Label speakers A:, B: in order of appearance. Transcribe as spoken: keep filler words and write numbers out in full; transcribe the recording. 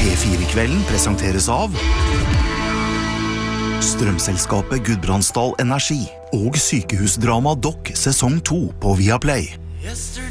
A: P fire-kvelden presenteres av Strømselskapet Gudbrandsdal Energi og sykehusdrama Dokk sesong to på Viaplay.